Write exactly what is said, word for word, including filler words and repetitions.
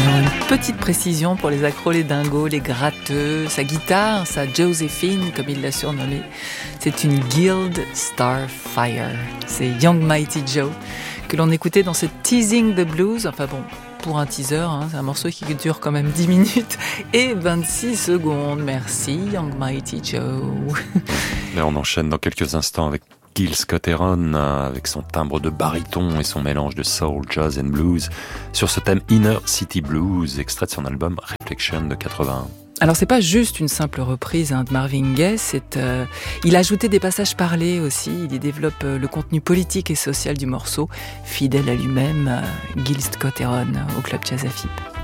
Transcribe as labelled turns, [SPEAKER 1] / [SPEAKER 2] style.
[SPEAKER 1] Petite précision pour les accros, les dingos, les gratteux. Sa guitare, sa Josephine, comme il l'a surnommée, c'est une Guild Starfire. C'est Young Mighty Joe que l'on écoutait dans ce Teasing the Blues. Enfin bon, pour un teaser, hein, c'est un morceau qui dure quand même dix minutes et vingt-six secondes. Merci Young Mighty Joe.
[SPEAKER 2] Et on enchaîne dans quelques instants avec Gil Scott-Heron, avec son timbre de baryton et son mélange de soul, jazz and blues, sur ce thème Inner City Blues, extrait de son album Reflection de quatre-vingt-un.
[SPEAKER 1] Alors c'est pas juste une simple reprise hein, de Marvin Gaye, c'est, euh, il a ajouté des passages parlés aussi, il y développe euh, le contenu politique et social du morceau, fidèle à lui-même, euh, Gil Scott-Heron au Club Jazz Afib.